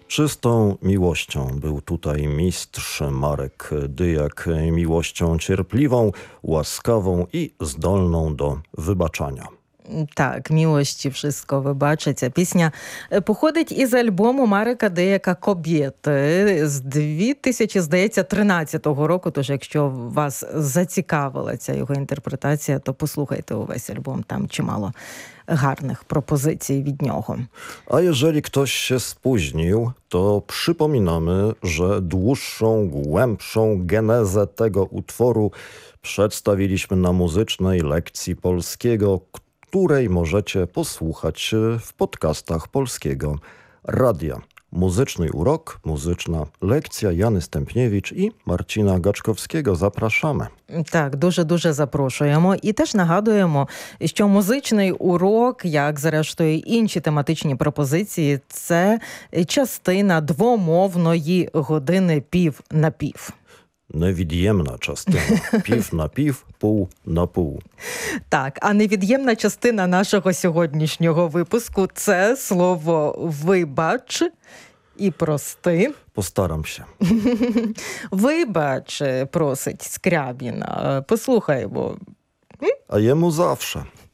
Czystą miłością był tutaj mistrz Marek Dyjak. Miłością cierpliwą, łaskawą i zdolną do wybaczania. Так, «Милості wszystko вибачиться». Пісня походить із альбому Марека Дияка «Кобєти» з 2013 року, тож якщо вас зацікавила ця його інтерпретація, то послухайте увесь альбом, tam чимало гарних пропозицій від нього. A jeżeli ktoś się spóźnił, to przypominamy, że dłuższą, głębszą genezę tego utworu przedstawiliśmy na muzycznej lekcji polskiego, której możecie posłuchać w podcastach Polskiego Radia. Muzyczny urok, muzyczna lekcja Jany Stępniewicz і Марчина Гачковського. Запрошуємо. Так, дуже-дуже запрошуємо. І теж нагадуємо, що музичний урок, як зрештою інші тематичні пропозиції, це частина двомовної години пів на пів. Невід'ємна частина. Пів на пів, пул на пул. Так, а невід'ємна частина нашого сьогоднішнього випуску – це слово «вибач» і «прости». Постарамся. «Вибач», просить Скрябін. Послухаймо. А йому завше.